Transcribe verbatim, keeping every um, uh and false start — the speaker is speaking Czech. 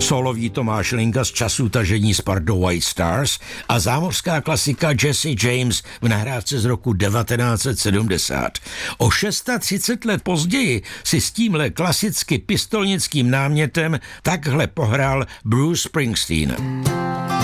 solový Tomáš Linka z časů tažení s Pardou White Stars a zámořská klasika Jesse James v nahrávce z roku devatenáct set sedmdesát. O třicet šest let později si s tímhle klasicky pistolnickým námětem takhle pohrál Bruce Springsteen.